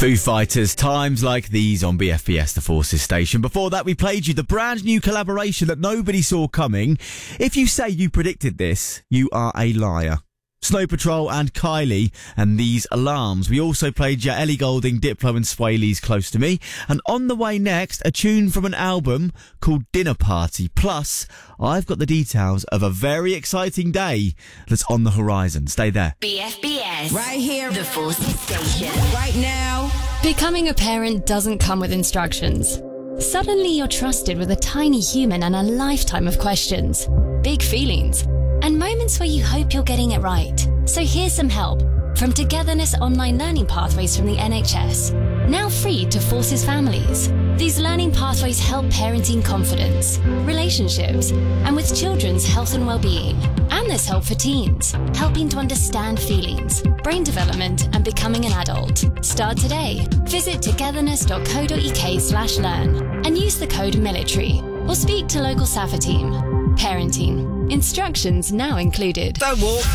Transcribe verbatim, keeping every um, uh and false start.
Foo Fighters, Times Like These on B F B S, the Forces station. Before that, we played you the brand new collaboration that nobody saw coming. If you say you predicted this, you are a liar. Snow Patrol and Kylie and These Alarms. We also played you Ellie Goulding, Diplo and Sway Lee's Close to Me. And on the way next, a tune from an album called Dinner Party. Plus, I've got the details of a very exciting day that's on the horizon. Stay there. B F B S. Right here. The Forces station. Right now. Becoming a parent doesn't come with instructions. Suddenly you're trusted with a tiny human and a lifetime of questions, big feelings, and moments where you hope you're getting it right. So here's some help from Togetherness Online Learning Pathways from the N H S, now free to Forces families. These learning pathways help parenting confidence, relationships, and with children's health and well-being. And there's help for teens, helping to understand feelings, brain development, and becoming an adult. Start today. Visit togetherness.co.uk slash learn and use the code military or speak to local SAFA team. Parenting. Instructions now included. Don't walk.